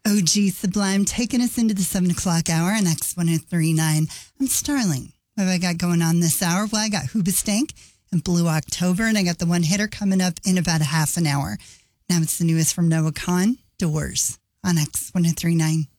OG Sublime taking us into the 7 o'clock hour on X1039. I'm Starling. What have I got going on this hour? Well, I got Hoobastank and Blue October, and I got the one hitter coming up in about a half an hour. Now it's the newest from Noah Kahan, Doors on X1039.